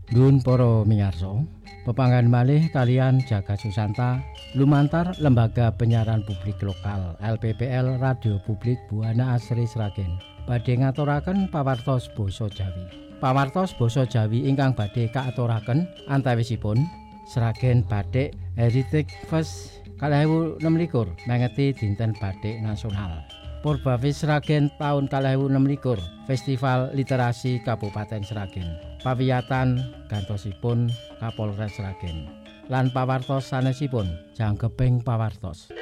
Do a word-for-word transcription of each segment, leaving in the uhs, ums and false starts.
Nuwun para miyarsa, pepanggan malih kalian Jagat Susanta lumantar Lembaga Penyiaran Publik Lokal L P P L Radio Publik Buana Asri Sragen badhe ngaturaken pawartos basa Jawi. Pawartos basa Jawi ingkang badhe kaaturaken antawisipun Sragen Batik Heritage Fest kalih ewu enem likur mengeti dinten Batik Nasional. Purbawis Sragen taun kalih ewu enem likur Festival Literasi Kabupaten Sragen. Pawiyatan gantosipun Kapolres Sragen lan pawartos sanesipun jangkeping pawartos.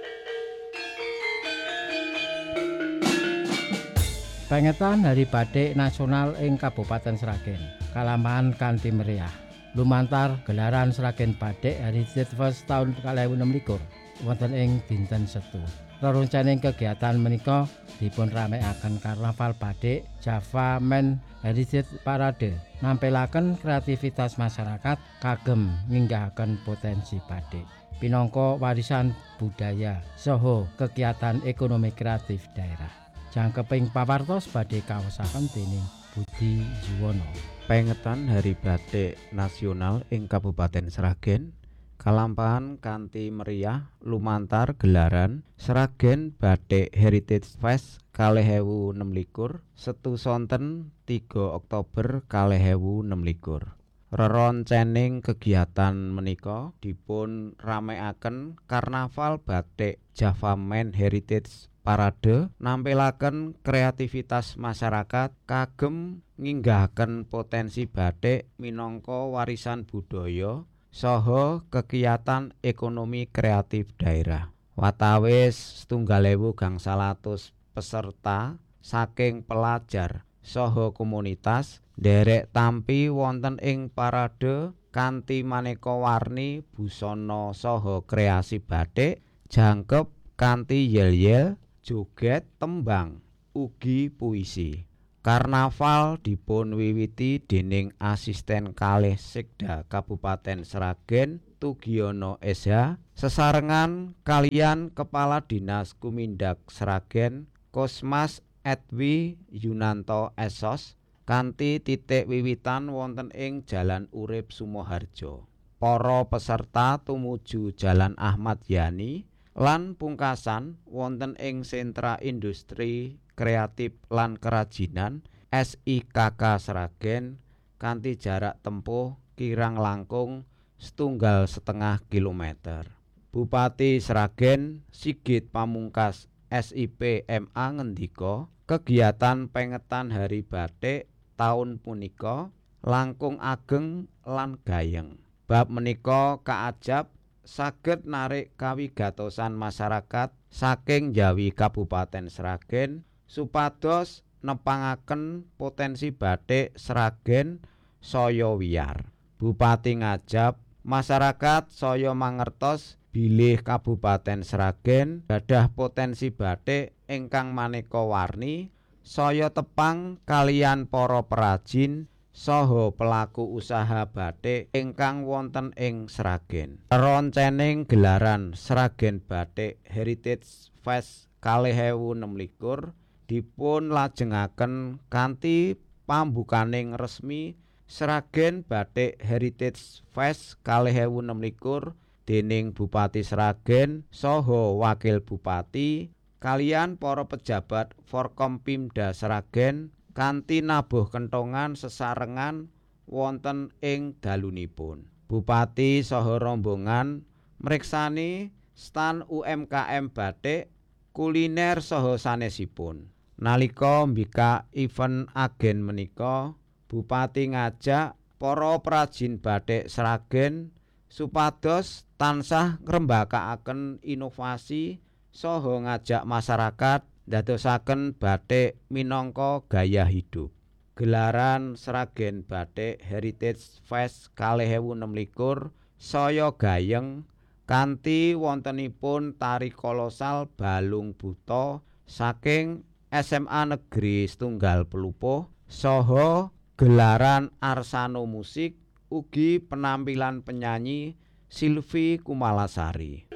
Pengetan Hari Batik Nasional ing Kabupaten Sragen kalampahan kanthi meriah. Lumantar gelaran Sragen Batik Heritage Fest taun kalih ewu enem likur wonten ing dinten Setu. Reroncaning kegiatan menika dipun ramekaken Karnaval Batik Java Men Heritage Parade nampilaken kreativitas masyarakat kagem nginggahaken potensi batik pinangka warisan budaya saha kegiatan ekonomi kreatif daerah. Jangkeping pawartos badhe kaosaken dening Budi Juwono. Pengetan Hari Batik Nasional ing Kabupaten Sragen kalampahan kanthi meriah lumantar gelaran Sragen Batik Heritage Fest kalih ewu enem likur Setu sonten tiga Oktober kalih ewu enem likur. Reroncening kegiatan menika dipun ramekaken Karnaval Batik Java Men Heritage Parade nampilaken kreativitas masyarakat kagem nginggahaken potensi batik minangka warisan budaya saha kegiatan ekonomi kreatif daerah. Watawis setunggal ewu gangsal atus peserta saking pelajar saha komunitas nderek tampi wonten ing parade kanthi maneka warni busana saha kreasi batik jangkep kanthi yel-yel, joget, tembang, ugi puisi. Karnaval dipun wiwiti dening asisten kalih Sekda Kabupaten Sragen Tugiono S H sesarengan kalian Kepala Dinas Kumindak Sragen Kosmas Edwi Yunanto S O S kanthi titik wiwitan wonten ing Jalan Urip Sumoharjo. Para peserta tumuju Jalan Ahmad Yani lan pungkasan wonten ing Sentra Industri Kreatif lan Kerajinan S I K K Sragen kanthi jarak tempuh kirang langkung setunggal setengah kilometer. Bupati Sragen Sigit Pamungkas S I P M A ngendika kegiatan pengetan Hari Batik taun punika langkung ageng lan gayeng. Bab menika kaajab saged narik kawigatosan masyarakat saking Jawi Kabupaten Sragen supados nepangaken potensi batik Sragen saya wiyar. Bupati ngajab masyarakat saya mangertos bilih Kabupaten Sragen gadah potensi batik ingkang maneka warni saya tepang kalian para perajin saha pelaku usaha batik ingkang wonten ing Sragen. Roncening gelaran Sragen Batik Heritage Fest kalih ewu enem likur dipun lajengaken kanthi pambukaning resmi Sragen Batik Heritage Fest kalih ewu enem likur dening Bupati Sragen saha Wakil Bupati kalian para pejabat Forkompimda Sragen kanthi nabuh kentongan sesarengan wonten ing dalunipun. Bupati saha rombongan mriksani stan U M K M batik, kuliner saha sanesipun. Nalika mbikak event agen menika, Bupati ngajak para prajin batik Sragen supados tansah ngrembakakaken inovasi saha ngajak masyarakat ndadosaken batik minangka gaya hidup. Gelaran Sragen Batik Heritage Fest kalih ewu enem likur saya gayeng kanthi wontenipun tari kolosal balung buta saking S M A Negeri Setunggal Pelupuh saha gelaran Arsano Musik ugi penampilan penyanyi Silvi Kumalasari.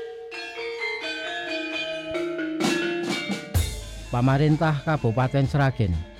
Pamarintah Kabupaten Sragen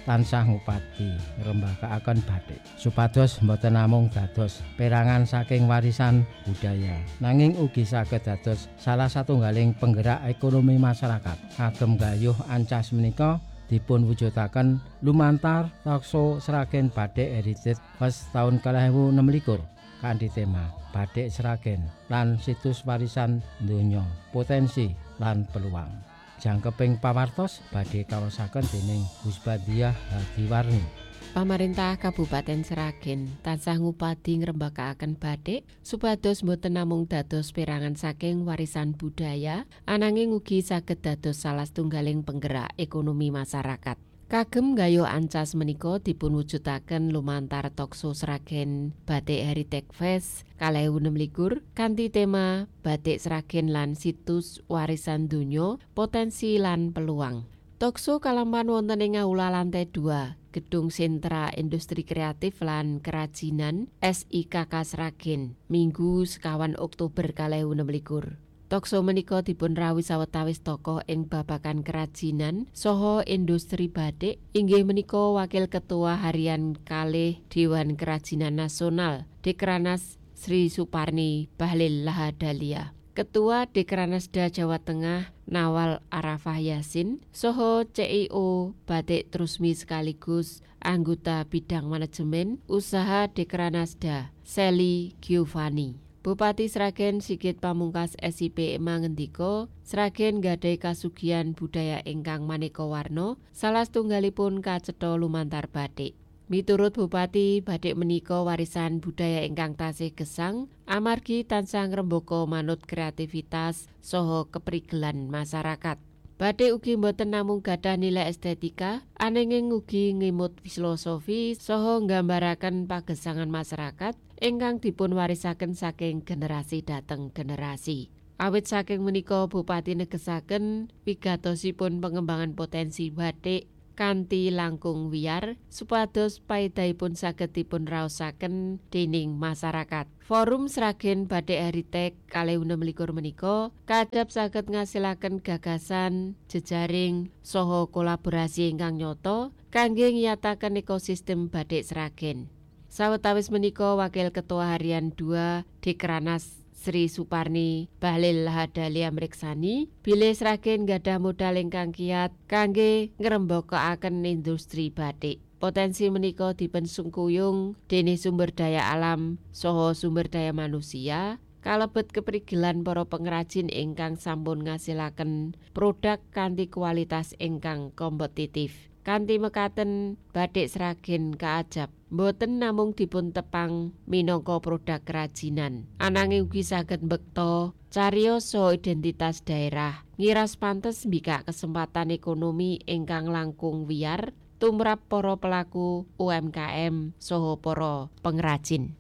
tansah ngupati ngrembakakaken batik supados boten namung dados perangan saking warisan budaya nanging ugi saged dados salah satunggaling penggerak ekonomi masyarakat. Kagem gayuh ancas menika dipun wujudaken lumantar Tokso Sragen Batik Heritage Fest tahun kalih ewu enem likur kanthi tema Batik Sragen lan situs warisan donya potensi lan peluang. Jangkeping pawartos badhe kawasaken dening Husbadiah Hadiwarni. Pamarintah Kabupaten Sragen tansah ngupadi ngrembakakaken batik supados boten namung dados perangan saking warisan budaya ananging ugi saged dados salah setunggaling penggerak ekonomi masyarakat. Kagem gayuh ancas menika dipun wujudaken lumantar Tokso Sragen Batik Heritage Fest kalih ewu enem likur kanthi tema Batik Sragen lan situs warisan donya potensi lan peluang. Tokso kalampan wonten ing aula lantai dua Gedung Sentra Industri Kreatif lan Kerajinan S I K K Sragen Minggu sekawan Oktober kalih ewu enem likur. Tokso menika dipun rawuh sawetawis tokoh ing babagan kerajinan saha industri batik inggih menika Wakil Ketua Harian kalih Dewan Kerajinan Nasional Dekranas Sri Suparni Bahlil Lahadalia, Ketua Dekranasda Jawa Tengah Nawal Arafah Yasin, saha C I O Batik Trusmi sekaligus anggota bidang manajemen usaha Dekranasda Sally Giovanni. Bupati Sragen Sigit Pamungkas S I P mangendika Sragen gadhahi kasugihan budaya ingkang maneka warna, salah setunggalipun kacetha lumantar batik. Miturut Bupati, batik menika warisan budaya ingkang tasih gesang amargi tansah ngrembaka manut kreativitas saha keprigelan masyarakat. Batik ugi boten namung gadhah nilai estetika, ananging ugi ngimut filosofi saha nggambaraken pagesangan masyarakat ingkang dipun warisaken saking generasi dhateng generasi. Awit saking menika Bupati negesaken wigatosipun pengembangan potensi batik kanthi langkung wiyar supados paedahipun saged dipun raosaken dening masyarakat. Forum Sragen Batik Heritage kalih enem likur menika kadhap saged ngasilaken gagasan, jejaring saha kolaborasi ingkang nyata kangge ngiyataken ekosistem batik Sragen. Sawetawis menika Wakil Ketua Harian dua Dekranas Sri Suparni Bahlil Lahadalia mriksani bilih Sragen gadhah modal ingkang kiyat kangge ngrembakakaken industri batik. Potensi menika dipun sungkuyung déning sumber daya alam saha sumber daya manusia kalebet keprigelan para pengrajin ingkang sampun ngasilaken produk kanthi kualitas ingkang kompetitif. Kanthi mekaten batik Sragen kaajab boten namung dipun tepang minangka produk kerajinan, ananging ugi saged mbekta cariyos saha identitas daerah, ngiras pantes mbikak kesempatan ekonomi ingkang langkung wiyar tumrap para pelaku U M K M saha para pengrajin.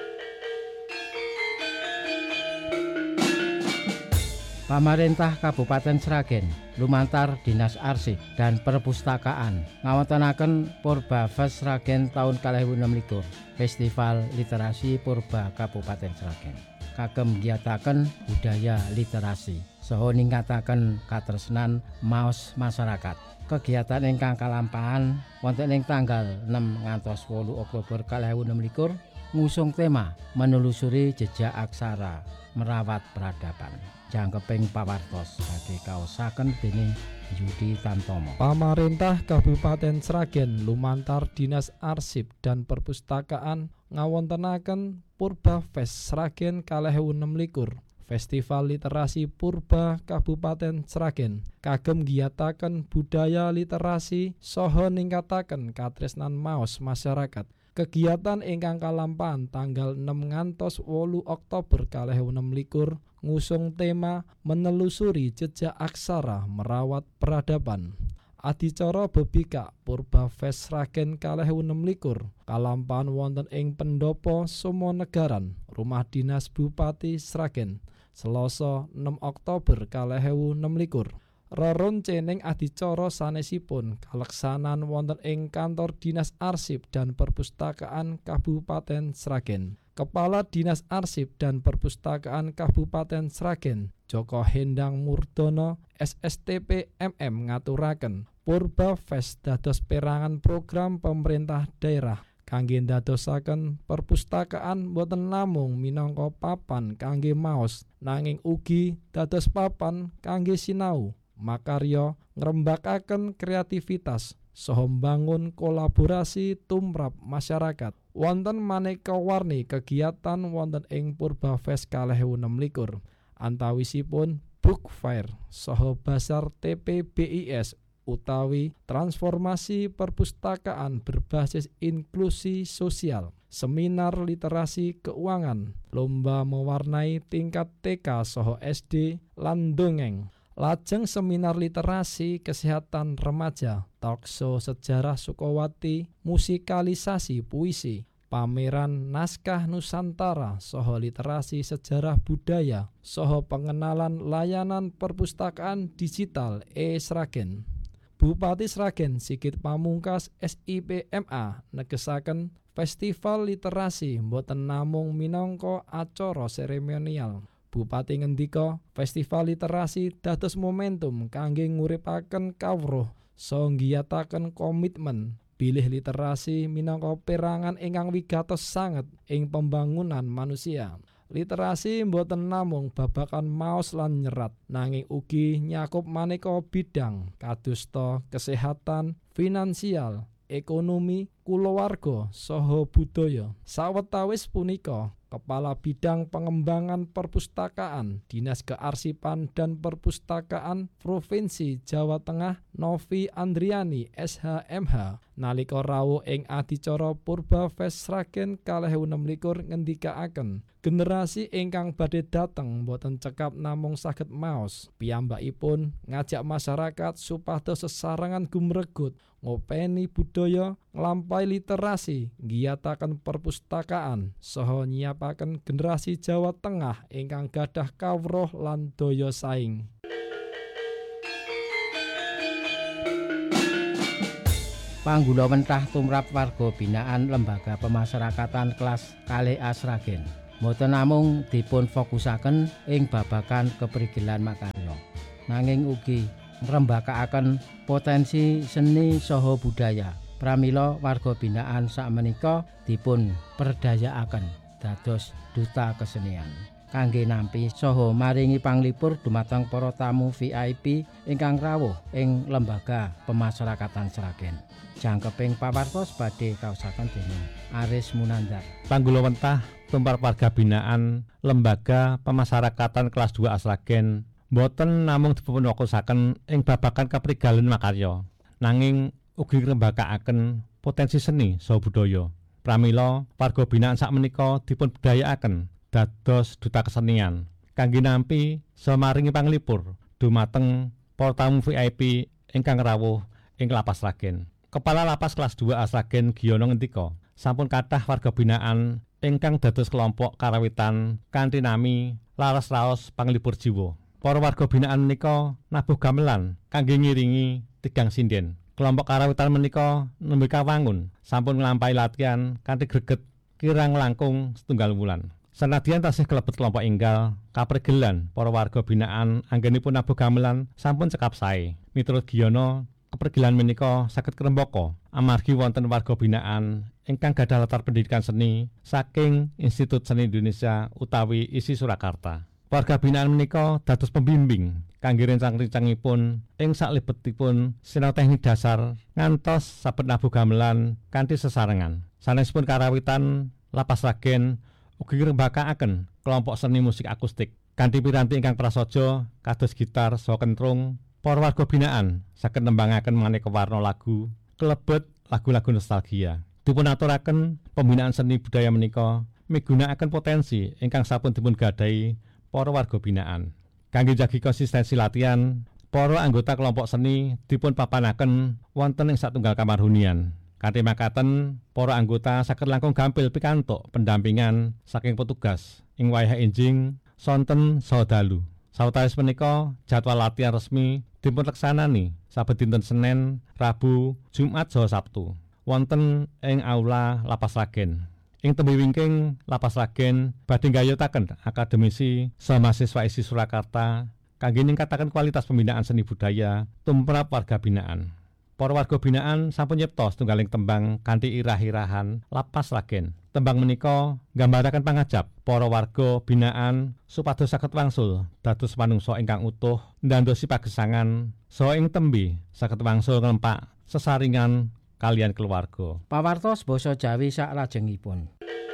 Pamarintah Kabupaten Sragen lumantar Dinas Arsip dan Perpustakaan ngawontenaken Purba Fest Sragen tahun kalih ewu enem likur, Festival Literasi Purba Kabupaten Sragen. Kagem ngiyataken budaya literasi saha ningkataken katresnan maos masyarakat. Kegiatan ingkang kalampahan wonten ing tanggal enam ngantos wolu Oktober kalih ewu enem likur ngusung tema menelusuri jejak aksara merawat peradaban. Jangkeping pawartos badhe kaosaken dening Yudi Tantomo. Pamarintah Kabupaten Sragen lumantar Dinas Arsip dan Perpustakaan ngawontenaken Purba Fest Sragen kalih ewu enem likur, Festival Literasi Purba Kabupaten Sragen kagem ngiyataken budaya literasi saha ningkataken katresnan maos masyarakat. Kegiatan ingkang kalampahan tanggal enam ngantos wolu Oktober kalih ewu enem likur ngusung tema menelusuri jejak aksara merawat peradaban. Adicara bebikak Purba Fest Sragen kalih ewu enem likur kalampahan wonten ing Pendopo Sumonegaran, Rumah Dinas Bupati Sragen, Selasa enam Oktober kalih ewu enem likur. Reroncening adicara sanesipun kaleksanan wonten ing Kantor Dinas Arsip dan Perpustakaan Kabupaten Sragen. Kepala Dinas Arsip dan Perpustakaan Kabupaten Sragen, Joko Hendang Murdono S S T P M M ngaturaken Purbafest dados perangan program pemerintah daerah kangge ndadosaken perpustakaan boten namung minangka papan kangge maos nanging ugi dados papan kangge sinau, makarya, ngrembakaken kreativitas saha mbangun kolaborasi tumrap masyarakat. Wonten maneka warni kegiatan wonten ing Purbafest kalih ewu enem likur. Antawisipun Book Fair saha Bazar T P B I S utawi transformasi perpustakaan berbasis inklusi sosial, seminar literasi keuangan, lomba mewarnai tingkat T K saha S D lan dongeng. Lajeng seminar literasi kesehatan remaja, talkshow sejarah Sukowati, musikalisasi puisi, pameran naskah Nusantara saha literasi sejarah budaya, saha pengenalan layanan perpustakaan digital e-Sragen. Bupati Sragen Sigit Pamungkas S I P M A negesaken festival literasi boten namung minangka acara seremonial. Bupati ngendika festival literasi dados momentum kangge nguripaken kawruh saha nggiyataken komitmen bilih literasi minangka perangan ingkang wigatos sanget ing pembangunan manusia. Literasi mboten namung babagan maos lan nyerat, nanging ugi nyakup maneka bidang kadosta kesehatan, finansial, ekonomi, kulawarga saha budaya. Sawetawis punika Kepala Bidang Pengembangan Perpustakaan Dinas Kearsipan dan Perpustakaan Provinsi Jawa Tengah Novi Andriani S H M H nalika rawuh ing adicara Purbafest Sragen kalih ewu enem likur ngendikaaken generasi ingkang badhe dateng boten cekap namung saged maos, piyambakipun ngajak masyarakat supados sesarengan gumregut ngopeni budaya, nglampahi literasi, nggiyataken perpustakaan saha nyiapaken generasi Jawa Tengah ingkang gadah kawruh lan daya saing. Panggula mentah tumrap warga binaan Lembaga Pemasyarakatan kelas kalih A Sragen boten namung dipun fokusaken ing babagan keprigelan makarya, nanging ugi ngrembakakaken potensi seni saha budaya. Pramila warga binaan sakmenika dipun perdayaaken dados duta kesenian kangge nampi saha maringi panglipur dumateng para tamu V I P ingkang rawuh ing Lembaga Pemasyarakatan Sragen. Jangkeping pawartos badhe kaosaken dening Aris Munandar. Panggula mentah tumrap warga binaan Lembaga Pemasyarakatan kelas dua A Sragen boten namung dipun fokusaken ing babagan kaprigelan makarya, nanging ugi ngrembakakaken potensi seni saha budaya. Pramila warga binaan sakmenika dipun budayakaken dados duta kesenian kangge nampi samaringi panglipur dumateng para tamu V I P ingkang rawuh ing Lapas Sragen. Kepala Lapas kelas dua A Sragen Giono ngendika, sampun kathah warga binaan ingkang dados kelompok karawitan kanthi nami laras raos panglipur jiwa. Para warga binaan menika nabuh gamelan kangge ngiringi tigang sinden. Kelompok karawitan menika nembe kawangun sampun nglampahi latihan kanthi greget kirang langkung setunggal wulan. Senadyan tasih kelebet kelompok enggal kaprigelan para warga binaan anggenipun nabuh gamelan sampun cekap sae. Miturut Giono, keprigelan menika saged krembaka amargi wonten warga binaan ingkang gadah latar pendidikan seni saking Institut Seni Indonesia utawi I S I Surakarta. Warga binaan menika dados pembimbing kangge rencang-rencangipun ing saklebetipun sinau teknik dasar ngantos saben nabuh gamelan kanthi sesarengan. Sanesipun karawitan Lapas Sragen ugi ngrembakakaken kelompok seni musik akustik kanthi piranti ingkang prasaja kados gitar saha kentrung. Para warga binaan saged nembangaken maneka warna lagu kelebet lagu-lagu nostalgia. Dipun aturaken pembinaan seni budaya menika migunakaken potensi ingkang sampun dipun gadahi para warga binaan. Kangge njagi konsistensi latihan, para anggota kelompok seni dipun papanaken wonten ing satunggal kamar hunian. Kanthi makaten, para anggota saged langkung gampil pikantuk pendampingan saking petugas ing wayah enjing, sonten saha dalu. Sawetawis menika jadwal latihan resmi dipun leksanani saben dinten Senin, Rabu, Jumat saha Sabtu wonten ing aula Lapas Sragen. Ing tembe wingking Lapas Sragen badhe nggayutaken akademisi saha mahasiswa I S I Surakarta kangge ningkataken kualitas pembinaan seni budaya tumrap warga binaan. Para warga binaan sampun nyipta setunggaling tembang kanthi irah-irahan lapas Sragen. Tembang menika nggambaraken pangajap para warga binaan supados saged wangsul dados manungsa ingkang utuh, ndandosi pagesangan saha ing tembe saged wangsul nglempak sesaringan kalian keluarga. Pawartos basa Jawi saklajengipun.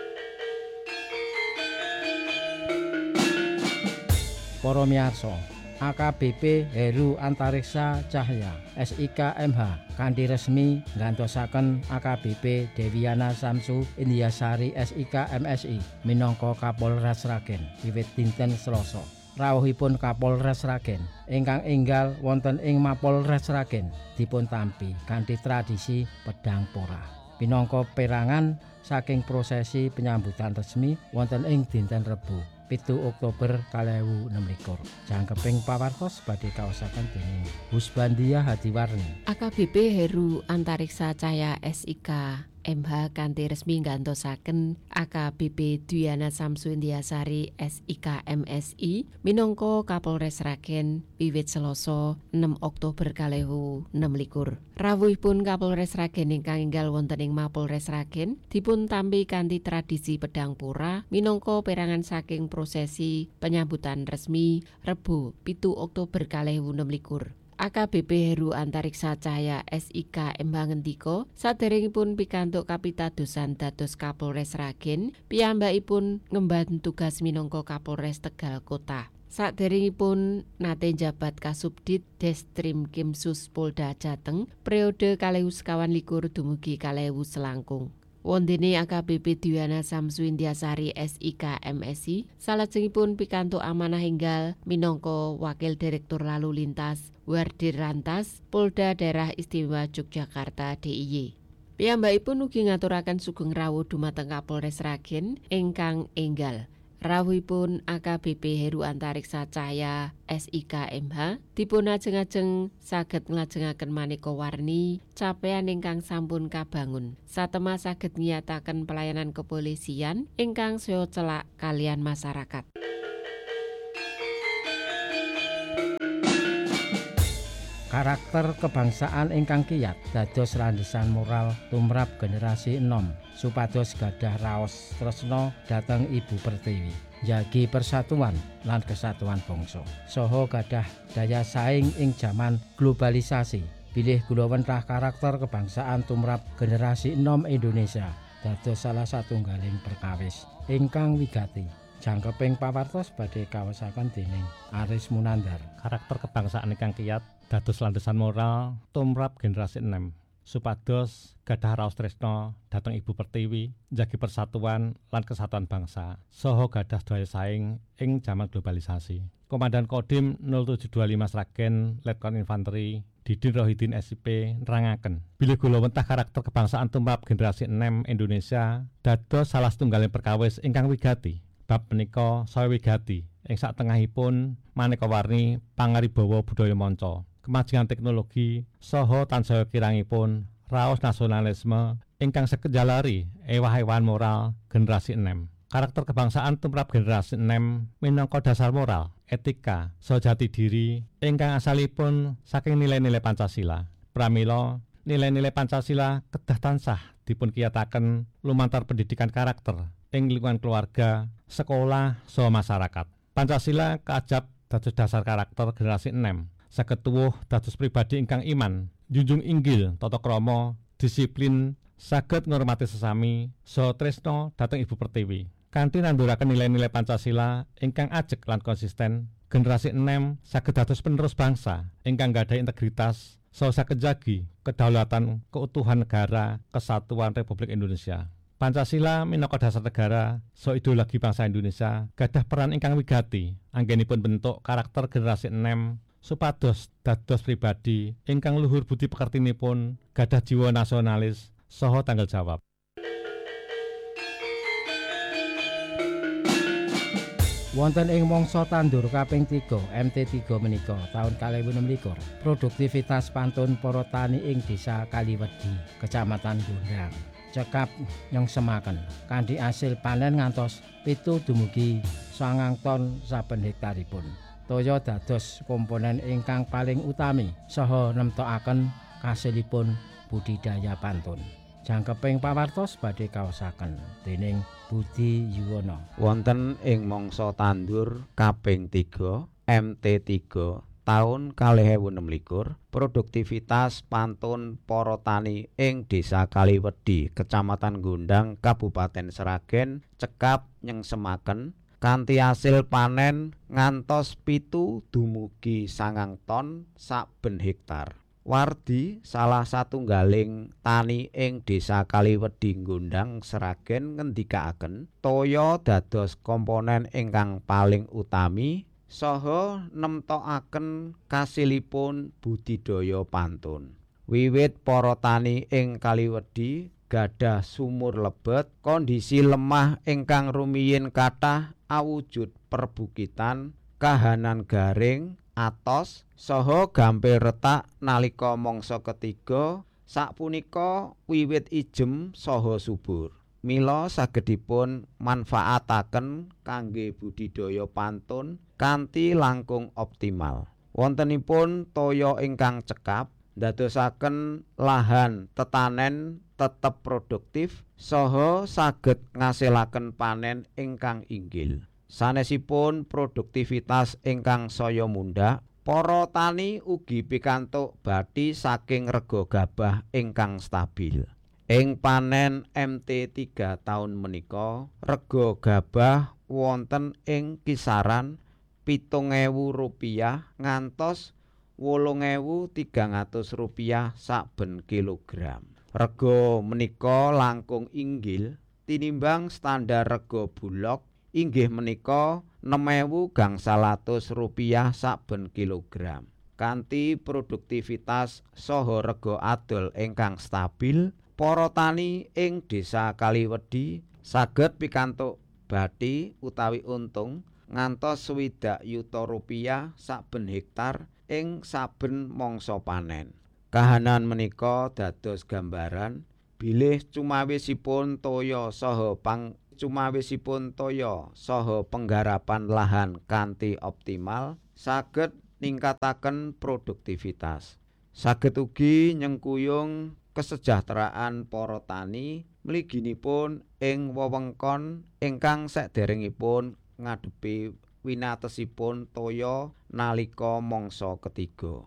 Para miyarsa, A K B P Heru Antariksa Cahya S I K M H kanthi resmi nggantosaken A K B P Deviana Samsu Indiasari S I K M S I minangka Kapolres Sragen wiwit dinten Selasa. Rawuhipun Kapolres Sragen ingkang enggal wonten ing Mapolres Sragen dipun tampi kanthi tradisi pedang porah minangka perangan saking prosesi penyambutan resmi wonten ing dinten Rebo pitu Oktober kalih ewu enem likur. Jangkeping pawartos badhe kaosaken dening Husbandia Hadiwarni. A K B P Heru Antariksa Cahya S I K M H kanthi resmi nggantosaken A K B P Dwiana Samsu Indiasari S I K M S I minangka Kapolres Sragen wiwit Selasa enam Oktober kalih ewu enem likur. Rawuhipun Kapolres Sragen ingkang enggal wonten ing Mapolres Sragen dipun tampi kanthi tradisi pedang pora minangka perangan saking prosesi penyambutan resmi Rebo pitu Oktober kalih ewu enem likur. A K B P Heru Antariksa Cahya S I K M H ngendika saderengipun pikantuk kapitadosan dados Kapolres Sragen, piyambakipun ngemban tugas minangka Kapolres Tegal Kota. Saderengipun nate njabat Kasubdit Destrim Kimsus Polda Jateng periode kalih ewu sekawan likur dumugi kalih ewu selangkung. Wondene A K B P Dwiana Samsu Indiasari S I K M S I salajengipun pikantuk amanah enggal minangka Wakil Direktur Lalu Lintas Wardirantas Polda Daerah Istimewa Yogyakarta D I Y. Piyambakipun ugi ngaturaken sugeng rawuh dumateng Kapolres Sragen ingkang enggal. Rawuhipun A K B P Heru Antariksa Cahya S I K M H dipun ajeng-ajeng saged nglajengaken maneka warni capaian ingkang sampun kabangun. Satemah saged ngiyataken pelayanan kepolisian ingkang saya celak kalian masyarakat. Karakter kebangsaan ingkang kiyat dados landasan moral tumrap generasi enom supados gadah raos tresna dhateng Ibu Pertiwi, njagi persatuan lan kesatuan bangsa saha gadah daya saing ing jaman globalisasi. Bilih kula wentah karakter kebangsaan tumrap generasi enom Indonesia dados salah satunggaling perkawis ingkang wigati. Jangkeping pawartos badhe kawasaken dening Aris Munandar. Karakter kebangsaan ingkang kiyat dados landasan moral tumrap generasi enem supados gadah raos tresna dhateng Ibu Pertiwi, njagi persatuan lan kesatuan bangsa saha gadah daya saing ing jaman globalisasi. Komandan Kodim nol tujuh dua lima Sragen Letkol Infanteri Didin Rohidin S I P nerangaken bilih kula wentah karakter kebangsaan tumrap generasi enem Indonesia dados salah setunggaling perkawis ingkang wigati. Bab menika saya wigati ing satengahipun maneka warni pangaribawa budaya manca, kemajuan teknologi saha tansaya kirangipun raos nasionalisme ingkang sekejalari ewah-ewahan moral generasi enem. Karakter kebangsaan tumrap generasi enem minangka dasar moral, etika, saha jati diri ingkang asalipun saking nilai-nilai Pancasila. Pramila nilai-nilai Pancasila kedah tansah dipun kiyataken lumantar pendidikan karakter ing lingkungan keluarga, sekolah, saha masyarakat. Pancasila kaajab dados dasar karakter generasi enem. Saged tuwuh dados pribadi ingkang iman, junjung inggil tata krama, disiplin, saged ngurmati sesami, saha tresna dhateng Ibu Pertiwi. Kanthi nanduraken nilai-nilai Pancasila ingkang ajeg lan konsisten, generasi enem saged dados penerus bangsa ingkang gadhahi integritas saha saged njagi kedaulatan keutuhan negara kesatuan Republik Indonesia. Pancasila minangka dasar negara saha ideologi bangsa Indonesia gadah peran ingkang wigati anggenipun bentuk karakter generasi enem supados dados pribadi ingkang luhur budi pekertinipun, gadah jiwa nasionalis saha tanggung jawab. Wonten ing mangsa tandur kaping tiga M T tiga menika taun kalih ewu enem likur, produktivitas pantun para tani ing Desa Kaliwedi, Kecamatan Gondang, cekap nyengsemaken kanthi asil panen ngantos pitu dumugi sangang ton saben hektaripun. Toya dados komponen ingkang paling utami saha nemtokaken kasilipun budidaya pantun. Jangkeping pawartos badhe kaosaken dening Budi Yuwono. Wonten ing mangsa tandur kaping tiga M T tiga taun kalih ewu enem likur, produktivitas pantun para tani ing Desa Kaliwedi, Kecamatan Gondang, Kabupaten Sragen cekap nyengsemaken kanthi asil panen ngantos pitu dumugi sangang ton saben hektar. Wardi salah satunggaling tani ing Desa Kaliwedi Gondang Sragen ngendikaaken toya dados komponen ingkang paling utami saha nemtokaken kasilipun budidaya pantun. Wiwit para tani ing Kaliwedi gadah sumur lebet, kondisi lemah ingkang rumiyin kathah awujud perbukitan, kahanan garing, atos saha gampil retak nalika mangsa ketiga, sapunika wiwit ijem saha subur. Mila sagedipun manfaataken kangge budidaya pantun kanthi langkung optimal. Wontenipun toya ingkang cekap ndadosaken lahan tetanen tetep produktif saha saged ngasilaken panen ingkang inggil. Sanesipun produktivitas ingkang saya mundhak, para tani ugi pikantuk bathi saking rega gabah ingkang stabil. Ing panen M T tiga taun menika, rega gabah wonten ing kisaran pitung ewu rupiah ngantos wolung ewu tigang atus rupiah saben kilogram. Rega menika langkung inggil tinimbang standar rega bulog inggih menika enem ewu gangsal atus rupiah saben kilogram. Kanthi produktivitas saha rega adol ingkang stabil, para tani ing Desa Kaliwedi saged pikantuk bathi utawi untung ngantos swidak yuta rupiah saben hektar ing saben mangsa panen. Kahanan menika dados gambaran bilih cumawisipun toya saha pang cumawisipun toya saha penggarapan lahan kanthi optimal saged ningkataken produktivitas. Saged ugi nyengkuyung kesejahteraan para tani mliginipun ing wewengkon ingkang saderengipun ngadepi winatesipun toya nalika mangsa ketiga.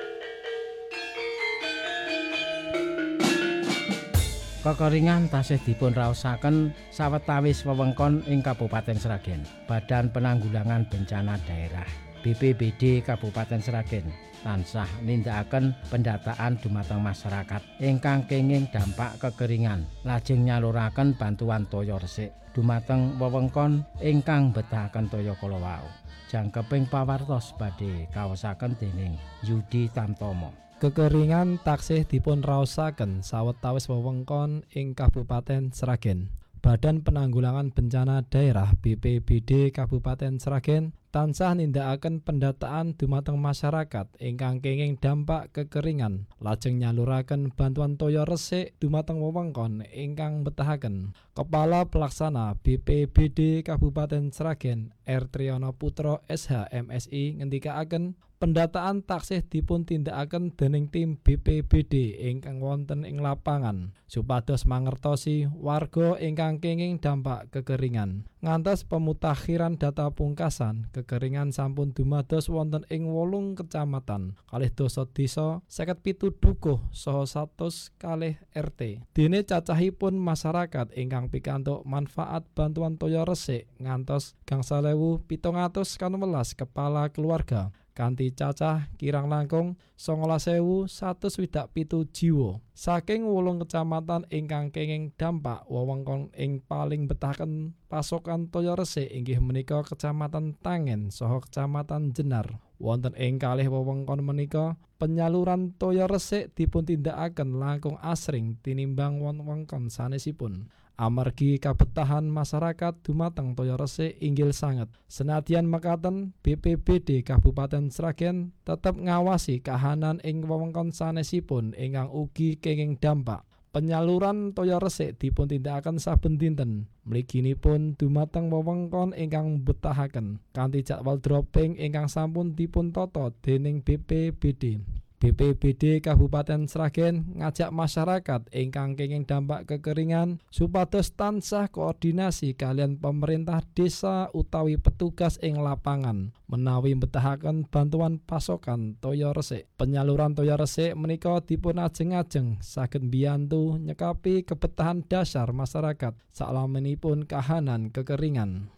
Kekeringan tasih dipun raosaken sawetawis wewengkon ing Kabupaten Sragen. Badan Penanggulangan Bencana Daerah B P B D Kabupaten Sragen tansah nindakaken pendataan dumateng masyarakat ingkang kenging dampak kekeringan, lajeng nyaluraken bantuan toya resik dumateng wewengkon ingkang betahaken toya kala wau. Jangkeping pawartos badhe kaosaken dening Yudi Tamtomo. Kekeringan taksih dipun raosaken sawetawis wewengkon ing Kabupaten Sragen. Badan Penanggulangan Bencana Daerah B P B D Kabupaten Sragen tansah nindakaken pendataan dumateng masyarakat ingkang kenging dampak kekeringan, lajeng nyaluraken bantuan toya resik dumateng wewengkon ingkang betahaken. Kepala Pelaksana B P B D Kabupaten Sragen R Triyono Putra S H M Si ngendikaaken pendataan taksih dipun tindakaken dening tim B P B D ingkang wonten ing lapangan supados mangertosi warga ingkang kenging dampak kekeringan. Ngantos pemutakhiran data pungkasan, kekeringan sampun dumados wonten ing wolung kecamatan, kalih dasa desa, seket pitu dukuh saha satus kalih R T. Dene cacahipun masyarakat ingkang pikantuk manfaat bantuan toya resik ngantos gangsal ewu pitung atus kanewelas kepala keluarga. Kanthi cacah kirang langkung songolas ewu satus swidak pitu jiwa. Saking wolung kecamatan ingkang kenging dampak wewengkon ing paling betahaken pasokan toya resik inggih menika Kecamatan Tangen saha Kecamatan Jenar. Wonten ing kalih wewengkon menika penyaluran toya resik dipun tindakaken langkung asring tinimbang wewengkon sanesipun. Amargi kabetahan masyarakat dumateng toya resik inggil sanget. Senadyan mekaten, B P B D Kabupaten Sragen tetep ngawasi kahanan ing wewengkon sanesipun ingkang ugi kenging dampak. Penyaluran toya resik dipun tindakaken saben dinten. Mliginipun dumateng wewengkon ingkang betahaken kanthi jadwal dropping ingkang sampun dipun tata dening B P B D. B P B D Kabupaten Sragen ngajak masyarakat ingkang kenging dampak kekeringan supados tansah koordinasi kalian pemerintah desa utawi petugas ing lapangan menawi mbetahaken bantuan pasokan toya resik. Penyaluran toya resik menika dipun ajeng-ajeng saged mbiyantu nyekapi kebetahan dasar masyarakat saklaminipun kahanan kekeringan.